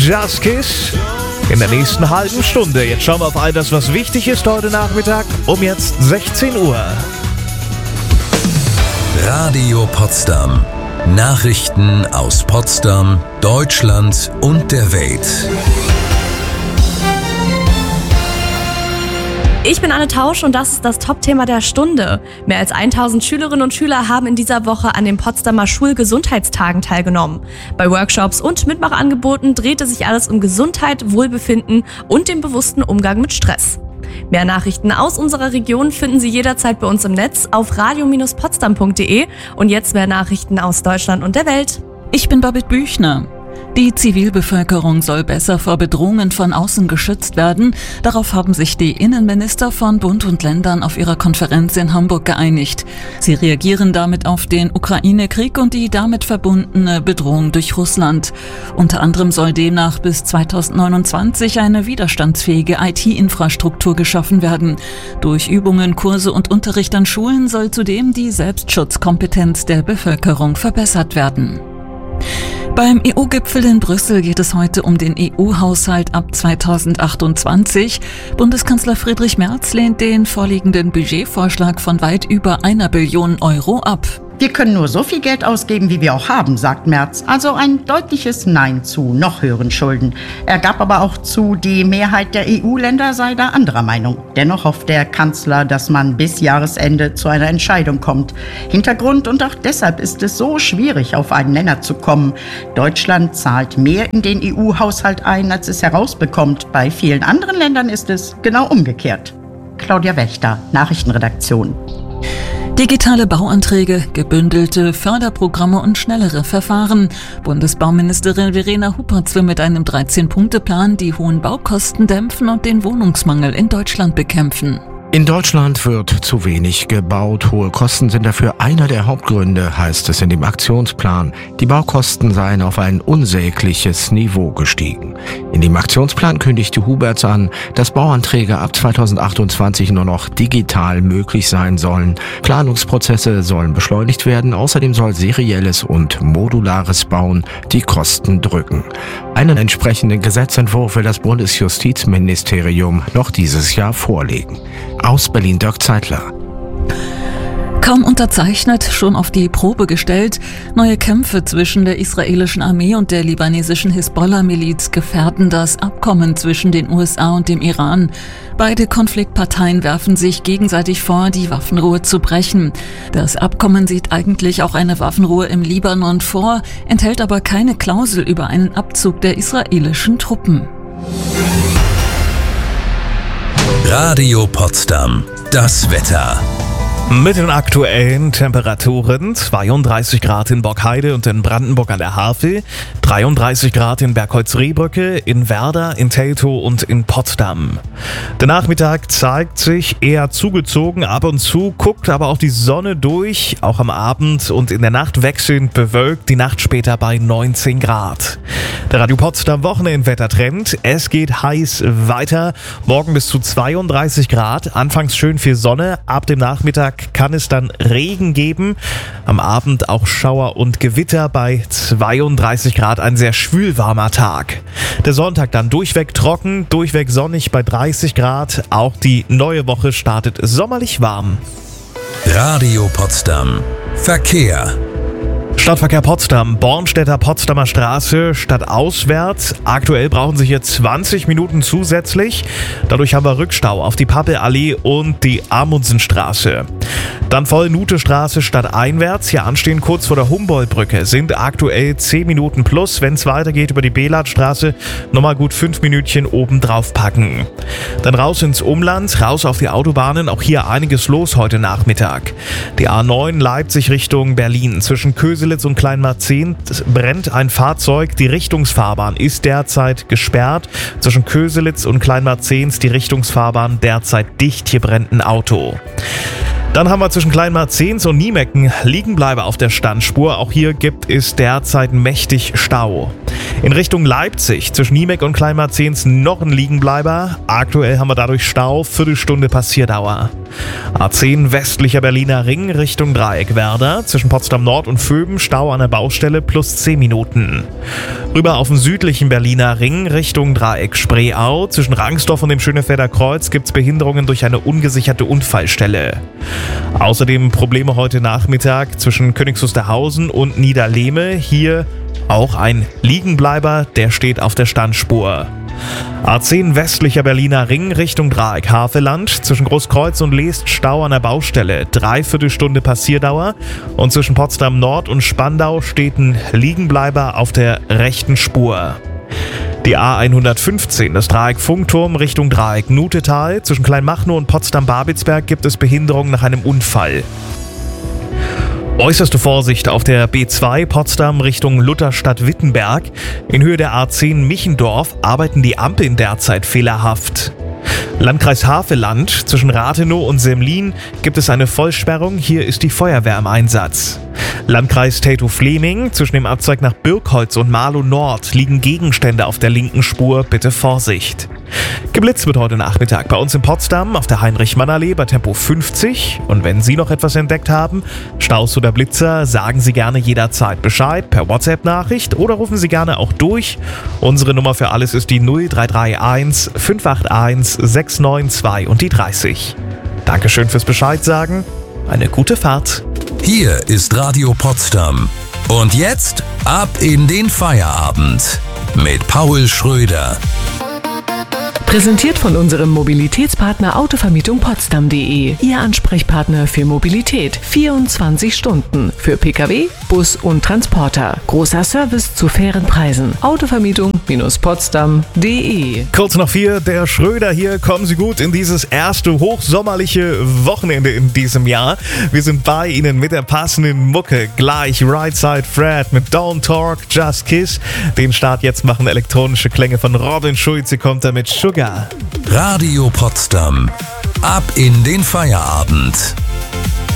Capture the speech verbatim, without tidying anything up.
Just Kiss in der nächsten halben Stunde. Jetzt schauen wir auf all das, was wichtig ist heute Nachmittag um jetzt sechzehn Uhr. Radio Potsdam. Nachrichten aus Potsdam, Deutschland und der Welt. Ich bin Anne Tausch und das ist das Top-Thema der Stunde. Mehr als tausend Schülerinnen und Schüler haben in dieser Woche an den Potsdamer Schulgesundheitstagen teilgenommen. Bei Workshops und Mitmachangeboten drehte sich alles um Gesundheit, Wohlbefinden und den bewussten Umgang mit Stress. Mehr Nachrichten aus unserer Region finden Sie jederzeit bei uns im Netz auf radio Bindestrich potsdam punkt de und jetzt mehr Nachrichten aus Deutschland und der Welt. Ich bin Babette Büchner. Die Zivilbevölkerung soll besser vor Bedrohungen von außen geschützt werden. Darauf haben sich die Innenminister von Bund und Ländern auf ihrer Konferenz in Hamburg geeinigt. Sie reagieren damit auf den Ukraine-Krieg und die damit verbundene Bedrohung durch Russland. Unter anderem soll demnach bis zweitausendneunundzwanzig eine widerstandsfähige I T-Infrastruktur geschaffen werden. Durch Übungen, Kurse und Unterricht an Schulen soll zudem die Selbstschutzkompetenz der Bevölkerung verbessert werden. Beim E U-Gipfel in Brüssel geht es heute um den E U-Haushalt ab zweitausendachtundzwanzig. Bundeskanzler Friedrich Merz lehnt den vorliegenden Budgetvorschlag von weit über einer Billion Euro ab. Wir können nur so viel Geld ausgeben, wie wir auch haben, sagt Merz. Also ein deutliches Nein zu noch höheren Schulden. Er gab aber auch zu, die Mehrheit der E U-Länder sei da anderer Meinung. Dennoch hofft der Kanzler, dass man bis Jahresende zu einer Entscheidung kommt. Hintergrund und auch deshalb ist es so schwierig, auf einen Nenner zu kommen. Deutschland zahlt mehr in den E U-Haushalt ein, als es herausbekommt. Bei vielen anderen Ländern ist es genau umgekehrt. Claudia Wächter, Nachrichtenredaktion. Digitale Bauanträge, gebündelte Förderprogramme und schnellere Verfahren. Bundesbauministerin Verena Huppertz will mit einem dreizehn-Punkte-Plan die hohen Baukosten dämpfen und den Wohnungsmangel in Deutschland bekämpfen. In Deutschland wird zu wenig gebaut. Hohe Kosten sind dafür einer der Hauptgründe, heißt es in dem Aktionsplan. Die Baukosten seien auf ein unsägliches Niveau gestiegen. In dem Aktionsplan kündigte Hubertz an, dass Bauanträge ab zweitausendachtundzwanzig nur noch digital möglich sein sollen. Planungsprozesse sollen beschleunigt werden. Außerdem soll serielles und modulares Bauen die Kosten drücken. Einen entsprechenden Gesetzentwurf will das Bundesjustizministerium noch dieses Jahr vorlegen. Aus Berlin Dirk Zeitler. Kaum unterzeichnet, schon auf die Probe gestellt. Neue Kämpfe zwischen der israelischen Armee und der libanesischen Hisbollah-Miliz gefährden das Abkommen zwischen den U S A und dem Iran. Beide Konfliktparteien werfen sich gegenseitig vor, die Waffenruhe zu brechen. Das Abkommen sieht eigentlich auch eine Waffenruhe im Libanon vor, enthält aber keine Klausel über einen Abzug der israelischen Truppen. Radio Potsdam. Das Wetter. Mit den aktuellen Temperaturen: zweiunddreißig Grad in Borkheide und in Brandenburg an der Havel, dreiunddreißig Grad in Bergholz-Rehbrücke, in Werder, in Teltow und in Potsdam. Der Nachmittag zeigt sich eher zugezogen, ab und zu guckt aber auch die Sonne durch, auch am Abend und in der Nacht wechselnd bewölkt, die Nacht später bei neunzehn Grad. Der Radio Potsdam Wochenendwettertrend: Es geht heiß weiter, morgen bis zu zweiunddreißig Grad, anfangs schön viel Sonne, ab dem Nachmittag kann es dann Regen geben. Am Abend auch Schauer und Gewitter bei zweiunddreißig Grad, ein sehr schwülwarmer Tag. Der Sonntag dann durchweg trocken, durchweg sonnig bei dreißig Grad. Auch die neue Woche startet sommerlich warm. Radio Potsdam. Verkehr. Stadtverkehr Potsdam, Bornstedter Potsdamer Straße, stadtauswärts. Aktuell brauchen Sie hier zwanzig Minuten zusätzlich. Dadurch haben wir Rückstau auf die Pappelallee und die Amundsenstraße. Dann Vollnute-Straße stadteinwärts. Hier anstehen kurz vor der Humboldtbrücke sind aktuell zehn Minuten plus. Wenn es weitergeht über die Belatstraße, nochmal gut fünf Minütchen oben drauf packen. Dann raus ins Umland, raus auf die Autobahnen. Auch hier einiges los heute Nachmittag. Die A neun Leipzig Richtung Berlin. Zwischen Köselitz und Kleinmarzehn brennt ein Fahrzeug. Die Richtungsfahrbahn ist derzeit gesperrt. Zwischen Köselitz und Kleinmarzehn ist die Richtungsfahrbahn derzeit dicht. Hier brennt ein Auto. Dann haben wir zwischen Kleinmarzehn und Niemecken Liegenbleiber auf der Standspur. Auch hier gibt es derzeit mächtig Stau. In Richtung Leipzig zwischen Niemek und Kleinmarzens noch ein Liegenbleiber. Aktuell haben wir dadurch Stau, Viertelstunde Passierdauer. A zehn westlicher Berliner Ring Richtung Dreieckwerder. Zwischen Potsdam Nord und Vöben Stau an der Baustelle plus zehn Minuten. Rüber auf den südlichen Berliner Ring Richtung Dreieck Spreeau. Zwischen Rangsdorf und dem Schönefelder Kreuz gibt es Behinderungen durch eine ungesicherte Unfallstelle. Außerdem Probleme heute Nachmittag zwischen Königs Wusterhausen und Niederlehme. Hier auch ein Liegenbleiber, der steht auf der Standspur. A zehn westlicher Berliner Ring Richtung Dreieck-Havelland. Zwischen Großkreuz und Leest Stau an der Baustelle. Dreiviertelstunde Passierdauer. Und zwischen Potsdam Nord und Spandau steht ein Liegenbleiber auf der rechten Spur. Die A hundertfünfzehn, das Dreieck Funkturm Richtung Dreieck Nutetal. Zwischen Kleinmachnow und Potsdam-Babelsberg gibt es Behinderungen nach einem Unfall. Äußerste Vorsicht auf der B zwei Potsdam Richtung Lutherstadt-Wittenberg. In Höhe der A zehn Michendorf arbeiten die Ampeln derzeit fehlerhaft. Landkreis Havelland, zwischen Rathenow und Semlin gibt es eine Vollsperrung, hier ist die Feuerwehr im Einsatz. Landkreis Teltow-Fleming, zwischen dem Abzweig nach Birkholz und Marlow Nord liegen Gegenstände auf der linken Spur, bitte Vorsicht. Geblitzt wird heute Nachmittag bei uns in Potsdam auf der Heinrich-Mann-Allee bei Tempo fünfzig. Und wenn Sie noch etwas entdeckt haben, Staus oder Blitzer, sagen Sie gerne jederzeit Bescheid per WhatsApp-Nachricht oder rufen Sie gerne auch durch. Unsere Nummer für alles ist die null drei drei eins fünf acht eins sechs neun zwei und die dreißig. Dankeschön fürs Bescheid sagen. Eine gute Fahrt. Hier ist Radio Potsdam. Und jetzt ab in den Feierabend mit Paul Schröder. Präsentiert von unserem Mobilitätspartner Autovermietung Potsdam punkt de. Ihr Ansprechpartner für Mobilität. vierundzwanzig Stunden. Für Pkw, Bus und Transporter. Großer Service zu fairen Preisen. Autovermietung Potsdam punkt de. Kurz nach vier, der Schröder hier. Kommen Sie gut in dieses erste hochsommerliche Wochenende in diesem Jahr. Wir sind bei Ihnen mit der passenden Mucke. Gleich Right Side Fred mit Don't Talk, Just Kiss. Den Start jetzt machen elektronische Klänge von Robin Schulze, kommt da mit Sugar. Radio Potsdam. Ab in den Feierabend.